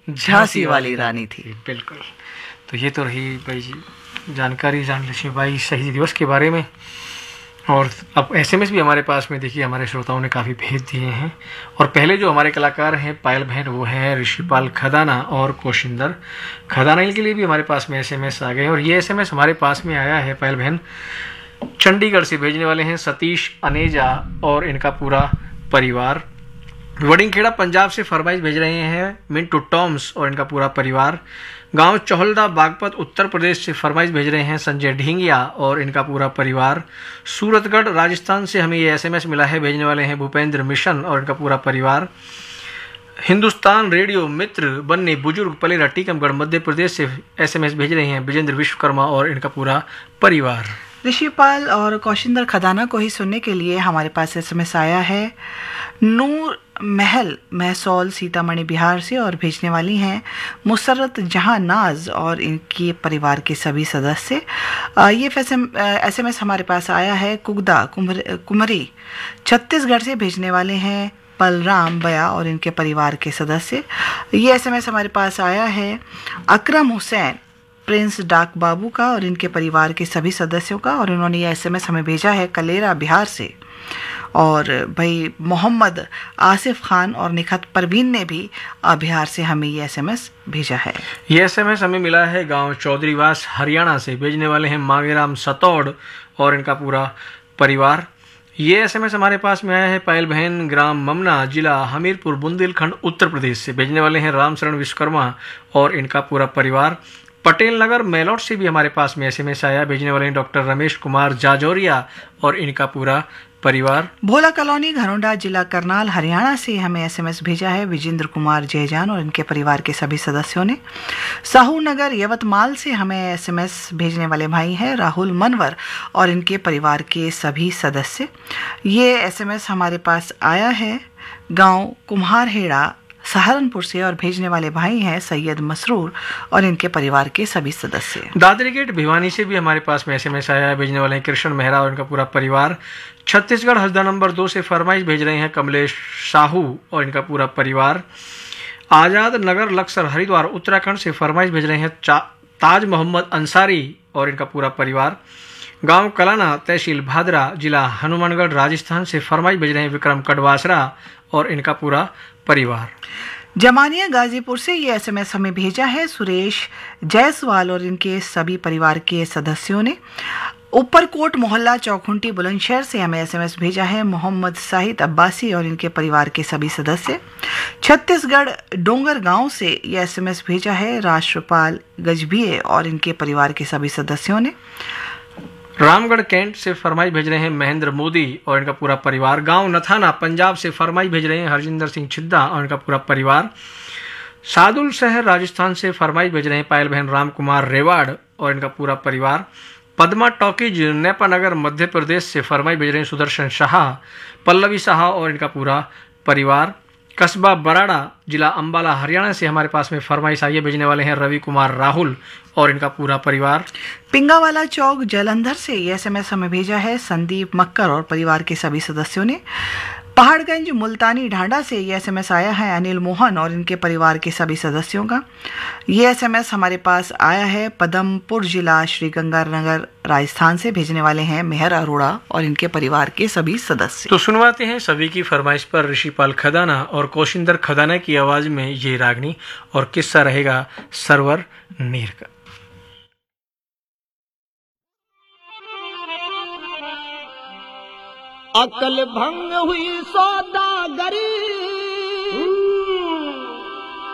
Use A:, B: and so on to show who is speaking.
A: झांसी वाली रानी थी।
B: बिल्कुल। तो ये तो रही भाई जी जानकारी जान लक्ष्मीबाई शहीद दिवस के बारे में। और अब एसएमएस भी हमारे पास में देखिए हमारे श्रोताओं ने काफ़ी भेज दिए हैं। और पहले जो हमारे कलाकार हैं पायल बहन वो हैं ऋषिपाल खदाना और कोशिंदर खदाना, इनके लिए भी हमारे पास में एसएमएस आ गए। और ये एसएमएस हमारे पास में आया है पायल बहन चंडीगढ़ से, भेजने वाले हैं सतीश अनेजा और इनका पूरा परिवार। वडिंगखेड़ा पंजाब से फरमाइश भेज रहे हैं मिंटू टॉम्स और इनका पूरा परिवार। गांव चौहलदा बागपत उत्तर प्रदेश से फरमाइश भेज रहे हैं संजय ढींगिया और इनका पूरा परिवार। सूरतगढ़ राजस्थान से हमें ये एसएमएस मिला है, भेजने वाले हैं भूपेंद्र मिशन और इनका पूरा परिवार। हिंदुस्तान रेडियो मित्र बन्नी बुजुर्ग पलेरा टीकमगढ़ मध्य प्रदेश से एसएमएस भेज रहे हैं विजेंद्र विश्वकर्मा और इनका पूरा परिवार।
A: ऋषिपाल और कौशिंदर खदाना को ही सुनने के लिए हमारे पास एसएमएस आया है नूर महल महसौल सीतामढ़ी बिहार से, और भेजने वाली हैं मुसर्रत जहां नाज और इनके परिवार के सभी सदस्य। ये एसएमएस हमारे पास आया है कुगदा कुमरी छत्तीसगढ़ से, भेजने वाले हैं बलराम बया और इनके परिवार के सदस्य। ये एसएमएस हमारे पास आया है अकरम हुसैन प्रिंस डाक बाबू का और इनके परिवार के सभी सदस्यों का, और उन्होंने ये एसएमएस हमें भेजा है कलेरा बिहार से। और भाई मोहम्मद आसिफ खान और निखत परवीन ने भी बिहार से हमें ये एसएमएस भेजा है।
B: ये एसएमएस हमें मिला है गांव चौधरीवास हरियाणा से, भेजने वाले हैं मांगेराम सतौड़ और इनका पूरा परिवार। ये एसएमएस हमारे पास में आया है पायल बहन ग्राम ममना जिला हमीरपुर बुंदेलखंड उत्तर प्रदेश से, भेजने वाले हैं रामशरण विश्वकर्मा और इनका पूरा परिवार। पटेल नगर मेलौट से भी हमारे पास में एसएमएस आया, भेजने वाले हैं डॉक्टर रमेश कुमार जाजौरिया और इनका पूरा परिवार।
A: भोला कॉलोनी घरोंडा जिला करनाल हरियाणा से हमें एसएमएस भेजा है विजेंद्र कुमार जयजान और इनके परिवार के सभी सदस्यों ने। साहू नगर यवतमाल से हमें एसएमएस भेजने वाले भाई हैं राहुल मनवर और इनके परिवार के सभी सदस्य। ये एसएमएस हमारे पास आया है गांव कुम्हारहेड़ा सहारनपुर से, और भेजने वाले भाई हैं सैयद मसरूर और इनके परिवार के सभी सदस्य।
B: दादरी गेट भिवानी से भी हमारे पास में एसएमएस आया है, भेजने वाले हैं कृष्ण मेहरा और इनका पूरा परिवार। छत्तीसगढ़ हसदा नंबर 2 से फरमाइश भेज रहे हैं कमलेश साहू और इनका पूरा परिवार। आजाद नगर लक्सर हरिद्वार उत्तराखंड से फरमाइश भेज रहे हैं ताज मोहम्मद अंसारी और इनका पूरा परिवार। गांव कलाना तहसील भादरा जिला हनुमानगढ़ राजस्थान से फरमाइश भेज रहे हैं विक्रम कड़वासरा और इनका पूरा परिवार।
A: जमानिया गाजीपुर से ये एसएमएस हमें भेजा है सुरेश जायसवाल और इनके सभी परिवार के सदस्यों ने। ऊपरकोट मोहल्ला चौखुंटी बुलंदशहर से हमें एसएमएस भेजा है मोहम्मद साहिद अब्बासी और इनके परिवार के सभी सदस्य। छत्तीसगढ़ डोंगर गांव से ये एसएमएस भेजा है राष्ट्रपाल गजभिये और इनके परिवार के सभी सदस्यों ने।
B: रामगढ़ कैंट से फरमाइश भेज रहे हैं महेंद्र मोदी और इनका पूरा परिवार। गांव नथाना पंजाब से फरमाइश भेज रहे हैं हरजिंदर सिंह छिद्दा और इनका पूरा परिवार। सादुल शहर राजस्थान से फरमाइश भेज रहे हैं पायल बहन राम कुमार रेवाड़ और इनका पूरा परिवार। पद्मा टॉकीज नेपानगर मध्य प्रदेश से फरमाइश भेज रहे हैं सुदर्शन शाह पल्लवी शाह और इनका पूरा परिवार। कस्बा बराड़ा जिला अंबाला हरियाणा से हमारे पास में फरमाइश आई है, भेजने वाले हैं रवि कुमार राहुल और इनका पूरा परिवार।
A: पिंगावाला चौक जालंधर से ये एसएमएस हमें भेजा है संदीप मक्कर और परिवार के सभी सदस्यों ने। पहाड़गंज मुल्तानी ढांडा से ये एसएमएस आया है अनिल मोहन और इनके परिवार के सभी सदस्यों का। ये एसएमएस हमारे पास आया है पदमपुर जिला श्रीगंगानगर राजस्थान से, भेजने वाले हैं मेहर अरोड़ा और इनके परिवार के सभी सदस्य।
B: तो सुनवाते हैं सभी की फरमाइश पर ऋषिपाल खदाना और कौशिंदर खदाना की आवाज में ये रागनी, और किस्सा रहेगा सरवर नीर का।
C: अकल भंग हुई सौदागरी